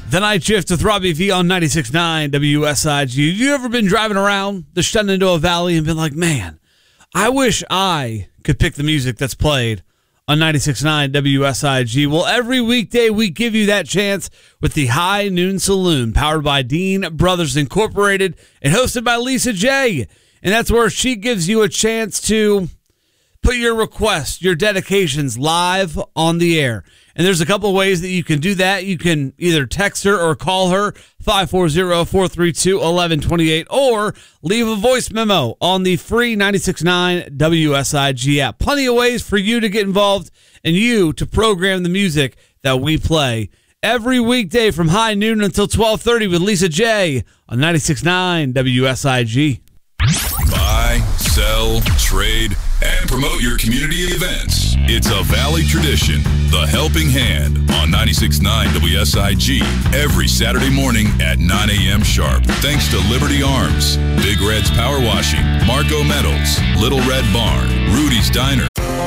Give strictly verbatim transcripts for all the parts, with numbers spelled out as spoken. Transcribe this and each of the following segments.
The Night Shift with Robbie V on ninety-six point nine W S I G. Have you ever been driving around the Shenandoah Valley and been like, man, I wish I could pick the music that's played on ninety-six point nine W S I G? Well, every weekday we give you that chance with the High Noon Saloon, powered by Dean Brothers Incorporated and hosted by Lisa J. And that's where she gives you a chance to put your requests, your dedications live on the air. And there's a couple of ways that you can do that. You can either text her or call her, five four zero, four three two, one one two eight, or leave a voice memo on the free ninety-six point nine W S I G app. Plenty of ways for you to get involved and you to program the music that we play every weekday from high noon until twelve thirty with Lisa J on ninety-six point nine W S I G. Buy, sell, trade, and promote your community events. It's a Valley tradition, the Helping Hand on ninety-six point nine W S I G every Saturday morning at nine a.m. sharp. Thanks to Liberty Arms, Big Red's Power Washing, Marco Metals, Little Red Barn, Rudy's Diner.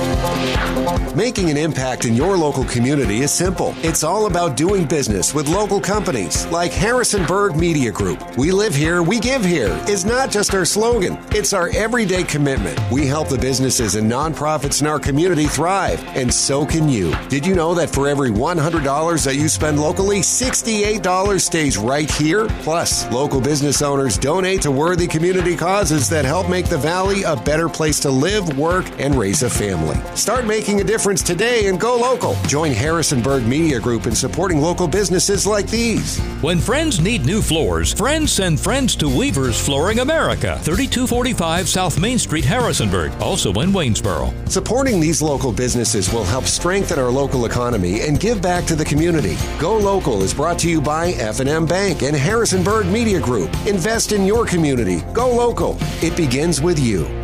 Making an impact in your local community is simple. It's all about doing business with local companies like Harrisonburg Media Group. We live here, we give here is not just our slogan. It's our everyday commitment. We help the businesses and nonprofits in our community thrive, and so can you. Did you know that for every one hundred dollars that you spend locally, sixty-eight dollars stays right here? Plus, local business owners donate to worthy community causes that help make the Valley a better place to live, work, and raise a family. Start making a difference today and go local. Join Harrisonburg Media Group in supporting local businesses like these. When friends need new floors, friends send friends to Weaver's Flooring America, thirty-two forty-five South Main Street, Harrisonburg, also in Waynesboro. Supporting these local businesses will help strengthen our local economy and give back to the community. Go Local is brought to you by F and M Bank and Harrisonburg Media Group. Invest in your community. Go local. It begins with you.